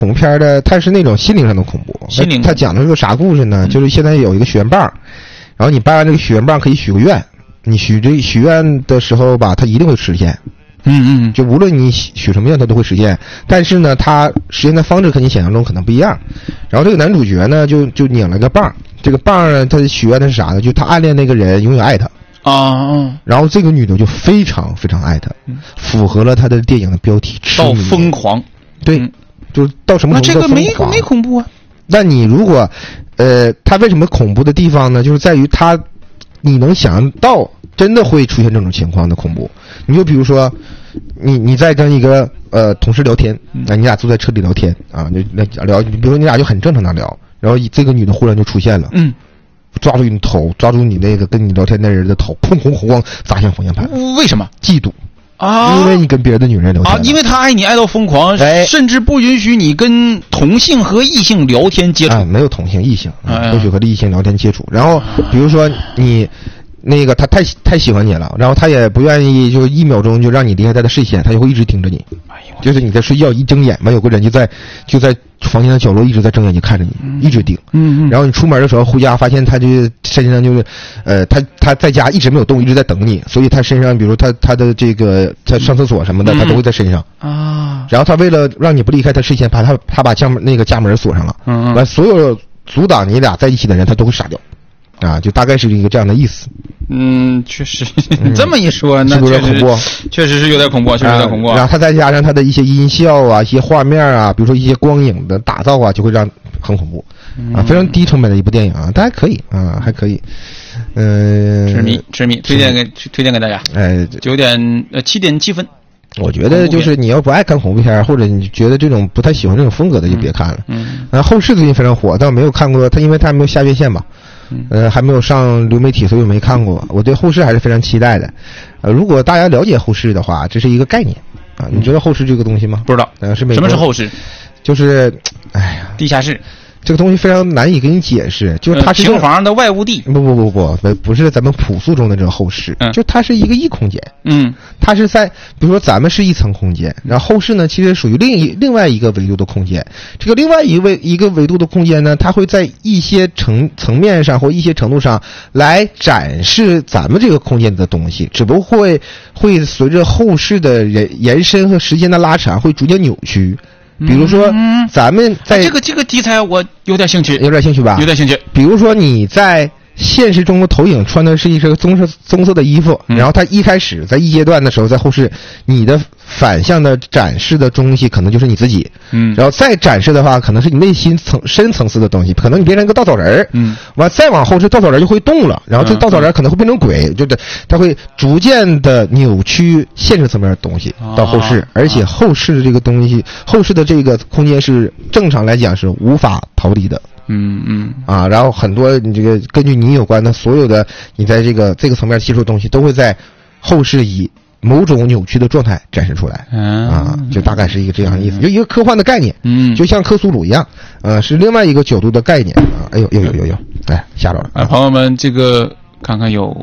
恐怖片的，它是那种心灵上的恐怖。它讲的是个啥故事呢？就是现在有一个许愿棒，然后你掰完这个许愿棒可以许个愿，你许愿的时候吧，它一定会实现。就无论你许什么愿，它都会实现。但是呢，它实现的方式和你想象中可能不一样。然后这个男主角呢，就拧了个棒，这个棒呢，他许愿的是啥呢？就他暗恋那个人永远爱他。然后这个女的就非常非常爱他，符合了他的电影的标题， 到疯狂。 对，就是到什么程度？ 那这个没恐怖啊。 那你如果他为什么恐怖的地方呢？就是在于你能想象到真的会出现这种情况的恐怖。你就比如说，你在跟一个同事聊天，你俩坐在车里聊天啊，就聊，比如说你俩就很正常的聊，然后这个女的忽然就出现了，抓住你的头，抓住你那个跟你聊天的人的头，砰砰轰咣砸向方向盘。 为什么？ 嫉妒啊！因为你跟别的女人聊天啊，因为他爱你爱到疯狂，甚至不允许你跟同性和异性聊天接触。 没有同性异性，不许和异性聊天接触。然后比如说你。那个他太喜欢你了，然后他也不愿意就1秒钟就让你离开他的视线，他就会一直盯着你。就是你在睡觉一睁眼嘛，有个人就在房间的角落一直在睁眼睛看着你，一直盯。然后你出门的时候回家发现他就身上就是他在家一直没有动，一直在等你，所以他身上比如他的这个他上厕所什么的他都会在身上啊。然后他为了让你不离开他视线，他把家门锁上了。完所有阻挡你俩在一起的人他都会杀掉。啊，就大概是一个这样的意思。 确实，这么一说，那是不是有点恐怖？ 确实是有点恐怖，确实有点恐怖。 然后他再加上他的一些音效啊、一些画面啊，比如说一些光影的打造啊，就会让很恐怖。非常低成本的一部电影啊，但还可以啊，还可以。 痴迷，推荐给大家。7.7分。 我觉得就是你要不爱看恐怖片，或者你觉得这种不太喜欢这种风格的，就别看了。后世最近非常火，但我没有看过他，因为他还没有下院线吧。还没有上流媒体，所以我没看过。我对后世还是非常期待的。如果大家了解后世的话，这是一个概念啊。你知道后世这个东西吗？ 不知道。 是美国。 什么是后世？ 就是， 地下室。 这个东西非常难以给你解释，就是它是平房的外屋地。 不是咱们朴素中的这个后室，就它是一个异空间。它是在比如说咱们是一层空间，然后后室呢其实属于另外一个维度的空间。这个另外一个维度的空间呢，它会在一些层面上或一些程度上来展示咱们这个空间的东西，只不过会随着后世的延伸和时间的拉长，会逐渐扭曲。比如说，咱们在这个题材我有点兴趣吧？ 有点兴趣。 比如说你在现实中的投影穿的是一身棕色的衣服，然后它一开始在一阶段的时候，在后世你的反向的展示的东西可能就是你自己，然后再展示的话可能是你内心深层次的东西，可能你变成一个稻草人，完再往后这稻草人就会动了，然后这稻草人可能会变成鬼，就是它会逐渐的扭曲现实层面的东西到后世，而且后世的这个东西，后世的这个空间是正常来讲是无法逃离的。然后很多你这个根据你有关的所有的你在这个层面接触的东西，都会在后世以某种扭曲的状态展示出来。就大概是一个这样的意思，就一个科幻的概念。就像克苏鲁一样，是另外一个角度的概念啊。哎呦，哎，吓着了。 朋友们，这个看看有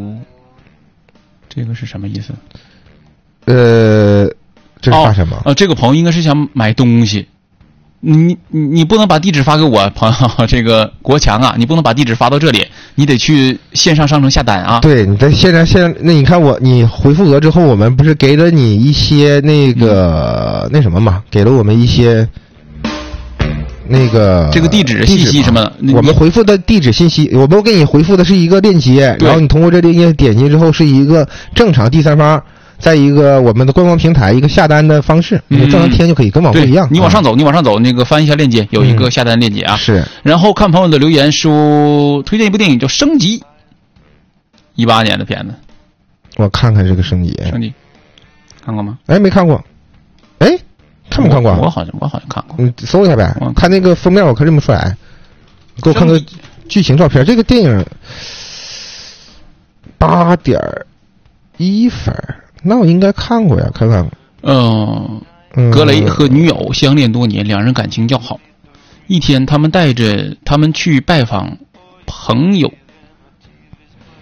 这个是什么意思？ 这是发什么？ 这个朋友应该是想买东西。你不能把地址发给我，朋友，这个国强啊，你不能把地址发到这里，你得去线上商城下单啊。 对，你在线上那你看你回复额之后，我们不是给了你一些那个那什么嘛，给了我们一些那个这个地址信息什么的， 我们回复的地址信息，我们给你回复的是一个链接，然后你通过这链接点击之后，是一个正常第三方。在一个我们的官方平台一个下单的方式，你正常填就可以，跟网购一样。 你往上走，那个翻一下链接，有一个下单链接啊。 是。 然后看朋友的留言说，推荐一部电影叫《升级》，18年的片子。 我看看这个升级， 看过吗？ 没看过。看没看过？ 我好像看过。 你搜一下呗，看那个封面，我看认不出来。给我看个剧情照片。这个电影8.1分。那我应该看过呀，看看。 格雷和女友相恋多年，两人感情要好。一天，他们带着他们去拜访朋友。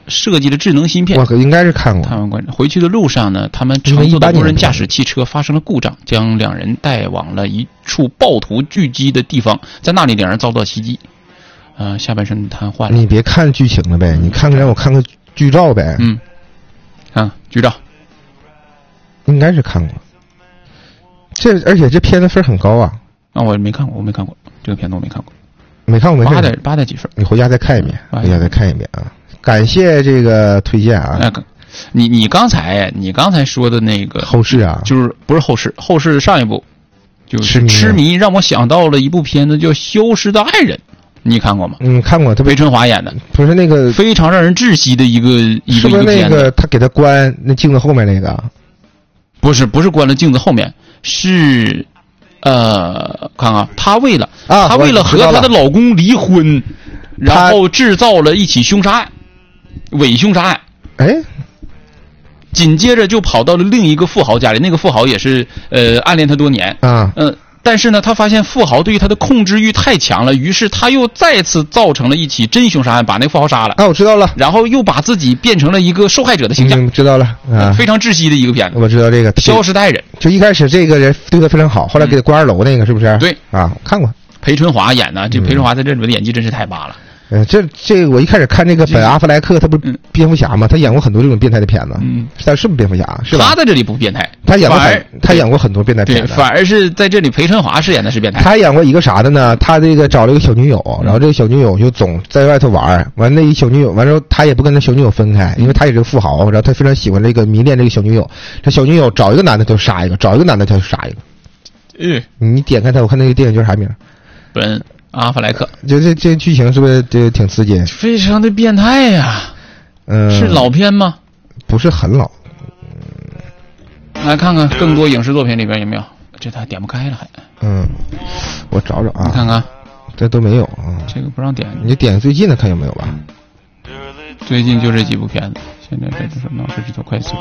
设计的智能芯片。 我应该是看过。 台湾观察回去的路上呢，他们乘坐的无人驾驶汽车发生了故障，将两人带往了一处暴徒聚集的地方，在那里两人遭到袭击，下半身瘫痪了。 你别看剧情了呗，你看看让我看看剧照呗。 剧照应该是看过。而且这片子分很高啊。 我没看过这个片子，我没看过。 没看过没事。 8点几分？ 你回家再看一遍，啊！感谢这个推荐啊！ 你刚才说的那个后世啊， 就是不是后世上一部，就是痴迷让我想到了一部片子叫《消失的爱人》，你看过吗？ 看过， 裴春华演的， 不是那个非常让人窒息的一个是不是那个他给他关那镜子后面那个？ 不是关了镜子后面，是看看她为了和她的老公离婚，然后制造了一起凶杀案，伪凶杀案。紧接着就跑到了另一个富豪家里，那个富豪也是暗恋他多年啊。 但是呢，他发现富豪对于他的控制欲太强了，于是他又再次造成了一起真凶杀案，把那个富豪杀了。 我知道了。 然后又把自己变成了一个受害者的形象。 知道了非常窒息的一个片子。 我知道这个消失的爱人。 就一开始这个人对他非常好，后来给他关2楼那个是不是？ 对啊，看过。 裴春华演的，这裴春华在这里面的演技真是太拔了。 这我一开始看这个本阿弗莱克，他不是蝙蝠侠吗？他演过很多这种变态的片子。他是不是蝙蝠侠？是吧？ 他在这里不变态， 他演过很多变态片子。 反而是在这里裴春华饰演的是变态。 他演过一个啥的呢？他这个找了一个小女友，然后这个小女友就总在外头玩，完那一小女友完之后，他也不跟他小女友分开，因为他也是个富豪，然后他非常喜欢这个迷恋这个小女友。这小女友找一个男的他就杀一个，找一个男的他就杀一个。你点开他，我看那个电影叫啥名？ 本阿弗莱克。 就这剧情是不是就挺刺激？ 非常的变态呀。是老片吗？ 不是很老。 来看看更多影视作品里边有没有，这他点不开了还。 我找找啊。 你看看， 这都没有啊。 这个不让点。 你点最近的看有没有吧？ 最近就这几部片子，现在这都是闹市这都快4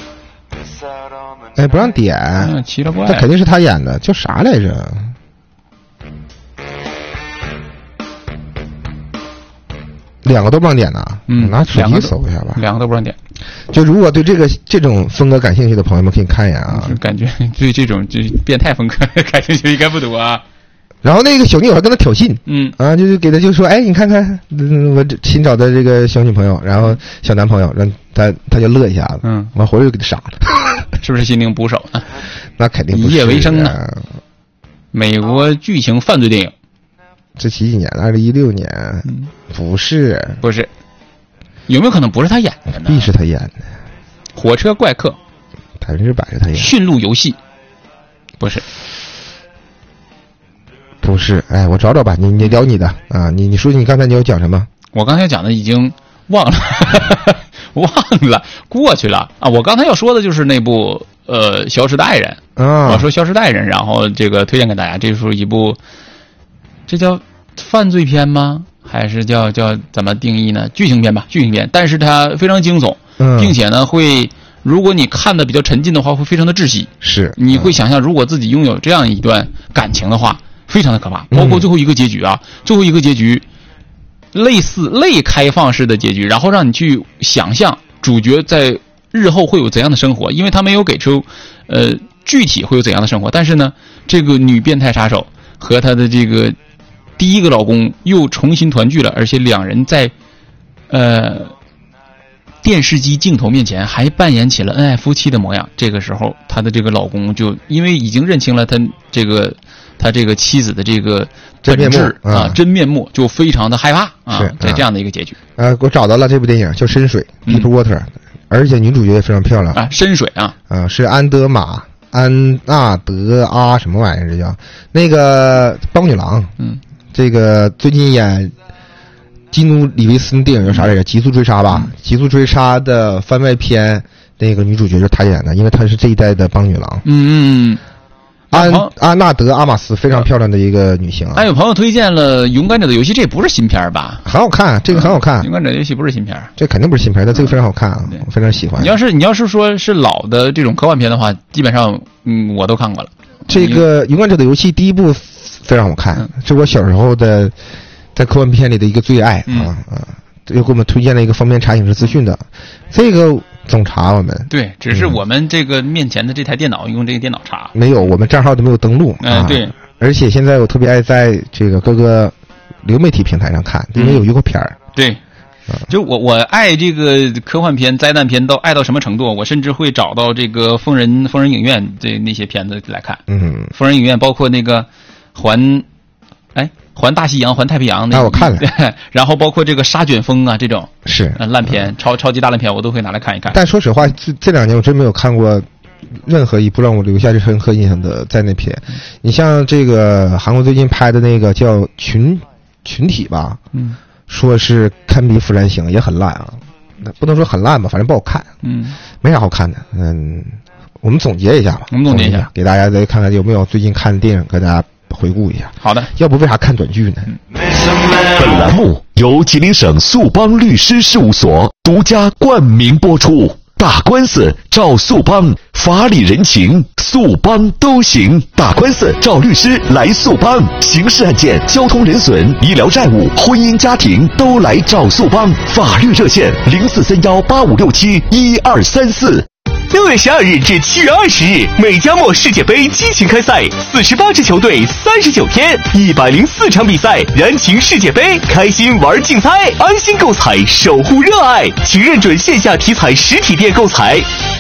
个。 不让点。 奇了怪。 这肯定是他演的，叫啥来着？2个都不让点呢。拿手机搜一下吧。 2个都不让点。 就如果对这种风格感兴趣的朋友们可以看一眼啊。 感觉对这种变态风格感兴趣应该不多啊。 然后那个小女友还跟他挑衅，就给他就说，你看看，我新找的这个小女朋友，然后小男朋友，让他就乐一下子，完回来就给他杀了， 是不是心灵捕手啊？ 那肯定不是。 一夜为生啊。美国剧情犯罪电影。 这几年2016年，不是， 有没有可能不是他演的呢？ 必是他演的。 火车怪客 100%是他演的。 驯鹿游戏不是，我找找吧，你聊你的啊，你说你刚才你要讲什么？ 我刚才讲的已经忘了过去了啊！我刚才要说的就是那部消失的爱人我说消失的爱人，然后这个推荐给大家，这是一部，这叫犯罪片吗？还是叫怎么定义呢？剧情片吧，剧情片，但是它非常惊悚，并且呢如果你看的比较沉浸的话，会非常的窒息。 是， 你会想象如果自己拥有这样一段感情的话，非常的可怕。包括最后一个结局最后一个结局类似类开放式的结局，然后让你去想象主角在日后会有怎样的生活，因为他没有给出具体会有怎样的生活，但是呢，这个女变态杀手和她的这个第一个老公又重新团聚了，而且两人在电视机镜头面前还扮演起了恩爱夫妻的模样。这个时候，她的这个老公就因为已经认清了他这个妻子的这个本质真面目，就非常的害怕在这样的一个结局。 我找到了这部电影叫《深水》（Deep Water），而且女主角也非常漂亮深水是安娜德阿什么玩意儿？这叫那个邦女郎。这个最近演基努里维斯电影叫啥来着？极速追杀吧。极速追杀的番外篇，那个女主角就是她演的，因为她是这一代的邦女郎。安娜德阿玛斯，非常漂亮的一个女性还有朋友推荐了《勇敢者的游戏》，这不是新片吧？ 很好看，这个很好看。 勇敢者的游戏不是新片， 这肯定不是新片，但这个非常好看我非常喜欢。 你要是说是老的这种科幻片的话，基本上我都看过了。 这个《勇敢者的游戏》第一部非常好看，是我小时候的在科幻片里的一个最爱又给我们推荐了一个方便查影视资讯的，这个总查我们。 对，只是我们这个面前的这台电脑用这个电脑查， 没有，我们账号都没有登录。 对。 而且现在我特别爱在这个各个流媒体平台上看，因为有预告片儿。 对。就我爱这个科幻片、灾难片到爱到什么程度？我甚至会找到这个疯人影院那些片子来看。疯人影院包括那个环大西洋、环太平洋那我看了。 然后包括这个沙卷风啊这种是烂片、超级大烂片，我都会拿来看一看。 但说实话，这2年我真没有看过任何一部让我留下深刻印象的灾难片。你像这个韩国最近拍的那个叫群体吧，说是堪比《釜山行》，也很烂啊，不能说很烂吧，反正不好看，没啥好看的。我们总结一下吧，给大家再看看有没有最近看的电影，给大家回顾一下。 好的， 要不为啥看短剧呢？ 本栏目由吉林省速帮律师事务所独家冠名播出。打官司找速帮，法理人情速帮都行。打官司找律师来速帮，刑事案件、交通人损、医疗债务、婚姻家庭都来找速帮。法律热线043185671234。6月12日至7月20日，美加墨世界杯激情开赛，48支球队，39天，104场比赛，燃情世界杯，开心玩竞猜，安心购彩，守护热爱，请认准线下体彩实体店购彩。